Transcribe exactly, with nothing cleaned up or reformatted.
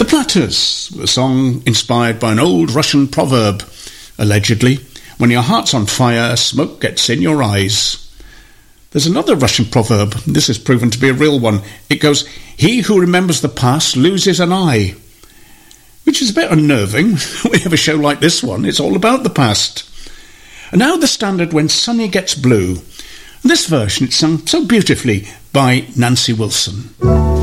The Platters, a song inspired by an old Russian proverb, allegedly, when your heart's on fire, smoke gets in your eyes. There's another Russian proverb, this is proven to be a real one. It goes, he who remembers the past loses an eye. Which is a bit unnerving. We have a show like this one, it's all about the past. And now the standard When Sunny Gets Blue. This version, it's sung so beautifully by Nancy Wilson.